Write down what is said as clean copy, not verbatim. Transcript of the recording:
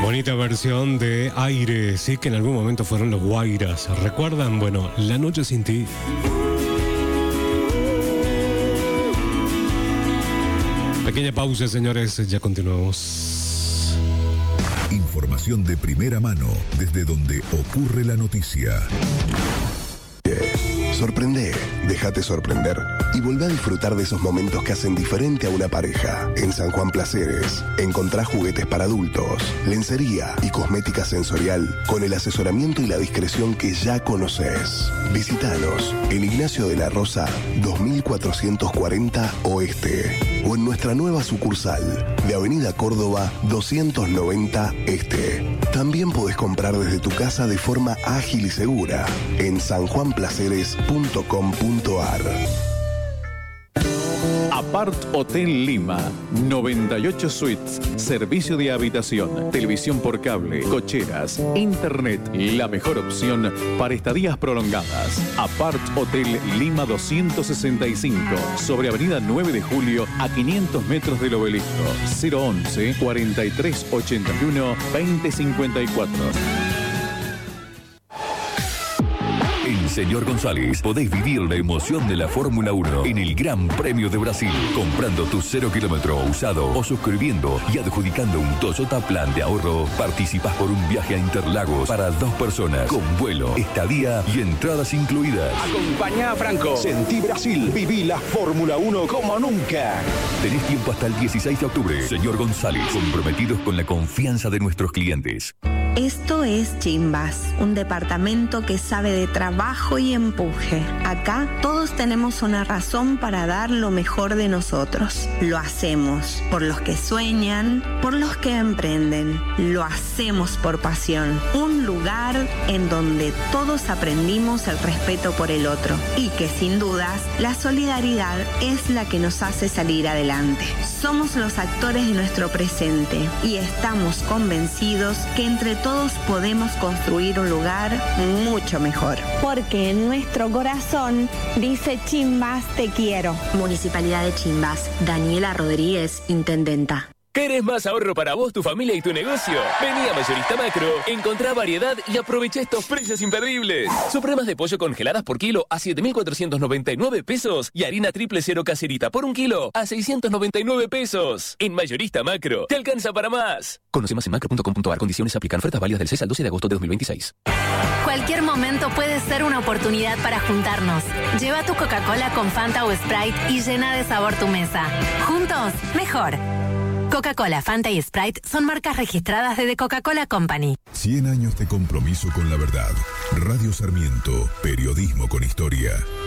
Bonita versión de Aire, sí, que en algún momento fueron los Guairas. ¿Recuerdan? Bueno, La noche sin ti. Pequeña pausa, señores, ya continuamos. Información de primera mano desde donde ocurre la noticia. Sorprende, déjate sorprender y volvé a disfrutar de esos momentos que hacen diferente a una pareja. En San Juan Placeres encontrás juguetes para adultos, lencería y cosmética sensorial con el asesoramiento y la discreción que ya conoces. Visítanos en Ignacio de la Rosa 2440 Oeste o en nuestra nueva sucursal de Avenida Córdoba 290 Este. También podés comprar desde tu casa de forma ágil y segura en sanjuanplaceres.com.ar. Apart Hotel Lima, 98 suites, servicio de habitación, televisión por cable, cocheras, internet, la mejor opción para estadías prolongadas. Apart Hotel Lima 265, sobre Avenida 9 de Julio, a 500 metros del Obelisco. 011 4381 2054. En Señor González podéis vivir la emoción de la Fórmula 1 en el Gran Premio de Brasil, comprando tu 0 kilómetro usado o suscribiendo y adjudicando un Toyota Plan de ahorro. Participás por un viaje a Interlagos para 2 personas, con vuelo, estadía y entradas incluidas. Acompañá a Franco. Sentí Brasil. Viví la Fórmula 1 como nunca. Tenés tiempo hasta el 16 de octubre. Señor González, comprometidos con la confianza de nuestros clientes. Esto es Chimbas, un departamento que sabe de trabajo y empuje. Acá todos tenemos una razón para dar lo mejor de nosotros. Lo hacemos por los que sueñan, por los que emprenden. Lo hacemos por pasión. Un lugar en donde todos aprendimos el respeto por el otro y que sin dudas la solidaridad es la que nos hace salir adelante. Somos los actores de nuestro presente y estamos convencidos que entre todos podemos construir un lugar mucho mejor. Porque en nuestro corazón dice Chimbas te quiero. Municipalidad de Chimbas. Daniela Rodríguez, intendenta. ¿Querés más ahorro para vos, tu familia y tu negocio? Vení a Mayorista Macro, encontrá variedad y aprovecha estos precios imperdibles. Supremas de pollo congeladas por kilo a 7.499 pesos y harina triple cero caserita por 1 kilo a 699 pesos. En Mayorista Macro, te alcanza para más. Conoce más en macro.com.ar. Condiciones aplican. Ofertas válidas del 6 al 12 de agosto de 2026. Cualquier momento puede ser una oportunidad para juntarnos. Lleva tu Coca-Cola con Fanta o Sprite y llena de sabor tu mesa. Juntos, mejor. Coca-Cola, Fanta y Sprite son marcas registradas de The Coca-Cola Company. 100 años de compromiso con la verdad. Radio Sarmiento, periodismo con historia.